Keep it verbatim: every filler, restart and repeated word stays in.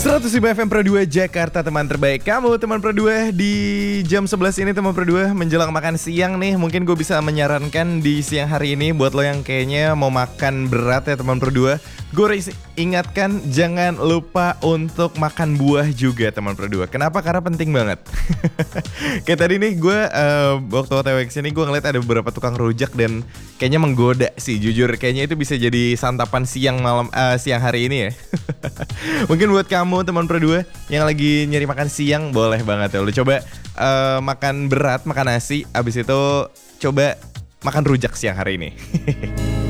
seratus lima F M Pro dua Jakarta, teman terbaik kamu. Teman Pro dua di jam sebelas ini, teman Pro dua menjelang makan siang nih. Mungkin gue bisa menyarankan di siang hari ini buat lo yang kayaknya mau makan berat ya teman Pro dua. Gue ingatkan jangan lupa untuk makan buah juga teman Pro dua. Kenapa? Karena penting banget. Kayak tadi nih gue uh, waktu O T W kesini gue ngeliat ada beberapa tukang rujak dan kayaknya menggoda sih, jujur. Kayaknya itu bisa jadi santapan siang malam uh, siang hari ini ya. Mungkin buat kamu teman Pro dua yang lagi nyari makan siang, boleh banget ya lo coba uh, makan berat, makan nasi, abis itu coba makan rujak siang hari ini.